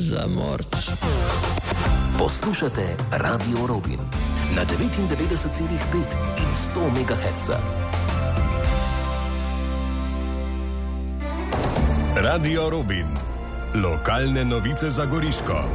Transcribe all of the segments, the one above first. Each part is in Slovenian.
za morč. Poslušate Radio Robin na 99,5 in 100 MHz. Radio Robin. Lokalne novice za Goriško.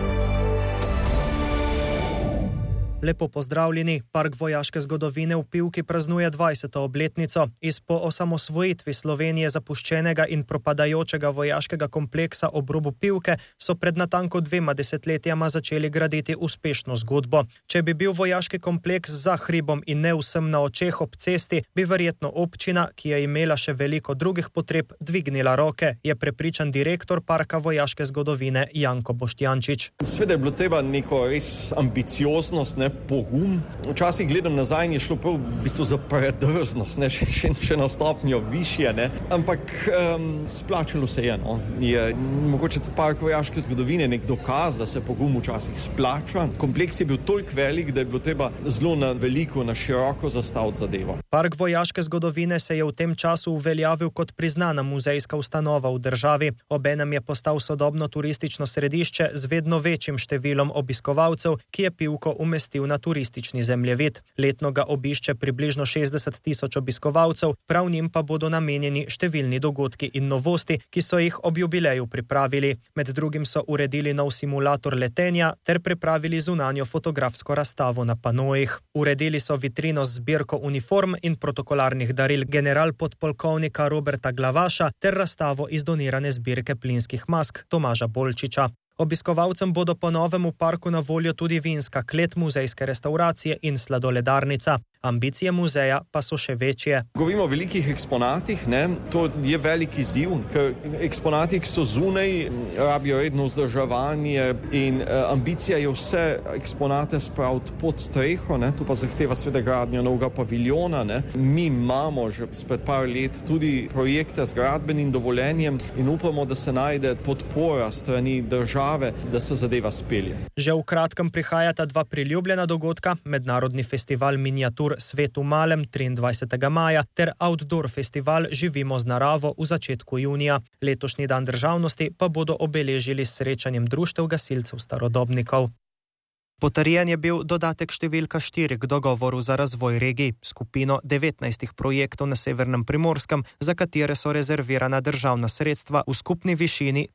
Lepo pozdravljeni. Park vojaške zgodovine v Pivki praznuje 20. obletnico. Iz po osamosvojitvi Slovenije zapuščenega in propadajočega vojaškega kompleksa ob robu Pivke so pred natanko 2 desetletjama začeli graditi uspešno zgodbo. Če bi bil vojaški kompleks za hribom in ne vsem na očeh ob cesti, bi verjetno občina, ki je imela še veliko drugih potreb, dvignila roke, je prepričan direktor Parka vojaške zgodovine Janko Boštjančič. Sveda je bilo treba neko res ambicioznost, pogum. Včasih gledam nazaj in je šlo prav v bistvu za predrznost, še na stopnjo višje, ampak splačalo se je. Je mogoče tudi Park vojaške zgodovine nek dokaz, da se pogum včasih splača. Kompleks je bil toliko velik, da je bilo treba zelo na veliko, na široko zastaviti zadevo. Park vojaške zgodovine se je v tem času uveljavil kot priznana muzejska ustanova v državi. Obenem je postal sodobno turistično središče z vedno večjim številom obiskovalcev, ki je Pivko umestil na turistični zemljevid. Letno ga obišče približno 60 tisoč obiskovalcev, prav njim pa bodo namenjeni številni dogodki in novosti, ki so jih ob jubileju pripravili. Med drugim so uredili nov simulator letenja ter pripravili zunanjo fotografsko razstavo na panojih. Uredili so vitrino z zbirko uniform in protokolarnih daril generalpodpolkovnika Roberta Glavaša ter razstavo iz donirane zbirke plinskih mask Tomaža Bolčiča. Obiskovalcem bodo po novem v parku na voljo tudi vinska klet, muzejske restavracije in sladoledarnica. Ambicije muzeja pa so še večje. Govorimo o velikih eksponatih, to je velik izziv, ker eksponati, ki so zunaj, rabijo redno vzdrževanje in ambicija je vse eksponate spraviti pod streho, to pa zahteva sveda gradnjo novega paviljona. Mi imamo že spred par let tudi projekte z gradbenim dovoljenjem in upamo, da se najde podpora strani države, da se zadeva spelje. Že v kratkem prihajata 2 priljubljena dogodka, mednarodni festival miniatur Svet v malem 23. maja ter outdoor festival Živimo z naravo v začetku junija. Letošnji dan državnosti pa bodo obeležili s srečanjem društev gasilcev starodobnikov. Potrjen je bil dodatek številka 4 k dogovoru za razvoj regij, skupino 19 projektov na Severnem Primorskem, za katere so rezervirana državna sredstva v skupni višini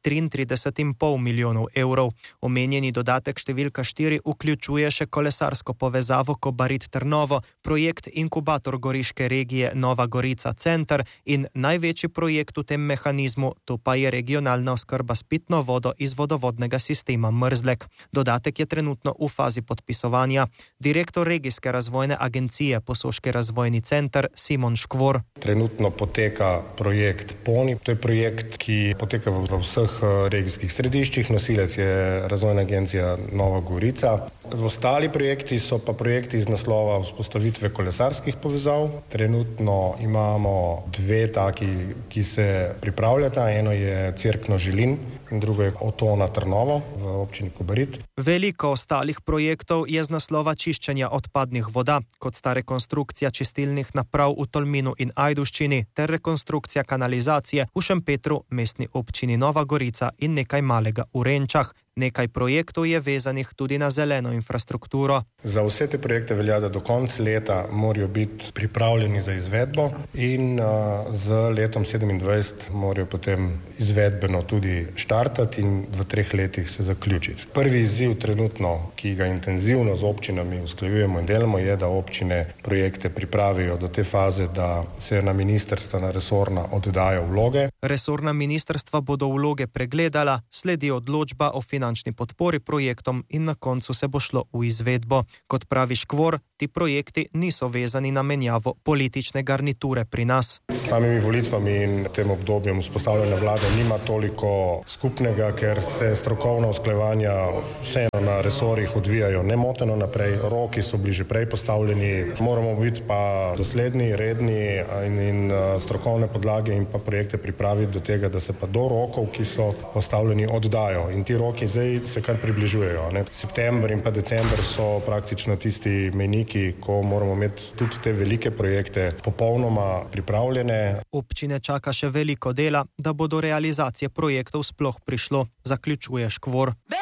33,5 milijonov evrov. Omenjeni dodatek številka 4 vključuje še kolesarsko povezavo Kobarid-Trnovo, projekt inkubator goriške regije Nova Gorica Center in največji projekt v tem mehanizmu, to pa je regionalna oskrba s pitno vodo iz vodovodnega sistema Mrzlek. Dodatek je trenutno v fazi podpisovanja. Direktor regijske razvojne agencije Posoški razvojni center Simon Škvor. Trenutno poteka projekt PONI. To je projekt, ki poteka v vseh regijskih središčih. Nosilec je razvojna agencija Nova Gorica. Ostali projekti so pa projekti iz naslova vzpostavitve kolesarskih povezav. Trenutno imamo 2 taki, ki se pripravljata. Eno je Cerkno-Žilin in drugo je Otona Trnovo v občini Kobarid. Veliko ostalih projektov je z naslova čiščenja odpadnih voda, kot sta rekonstrukcija čistilnih naprav v Tolminu in Ajdovščini ter rekonstrukcija kanalizacije v Šempetru, mestni občini Nova Gorica in nekaj malega v Renčah. Nekaj projektov je vezanih tudi na zeleno infrastrukturo. Za vse te projekte velja, da do konca leta morajo biti pripravljeni za izvedbo in z letom 2027 morajo potem izvedbeno tudi štartati in v 3 letih se zaključiti. Prvi izziv trenutno, ki ga intenzivno z občinami usklajujemo in delamo, je, da občine projekte pripravijo do te faze, da se na ministrstva, na resorna oddajo vloge. Resorna ministrstva bodo vloge pregledala, sledi odločba o finančni podpori projektom in na koncu se bo šlo v izvedbo. Kot pravi Škvor, ti projekti niso vezani na menjavo politične garniture pri nas. S samimi volitvami in tem obdobjem vzpostavljanja vlade nima toliko skupnega, ker se strokovna usklajevanja vseeno na resorjih odvijajo nemoteno naprej, roki so bili že prej postavljeni, moramo biti pa dosledni, redni in strokovne podlage in pa projekte pripraviti pripraviti do tega, da se pa do rokov, ki so postavljeni, oddajo. In ti roki zdaj se kar približujejo. September in pa december so praktično tisti mejniki, ko moramo imeti tudi te velike projekte popolnoma pripravljene. Občine čaka še veliko dela, da bo do realizacije projektov sploh prišlo, zaključuje Škvor.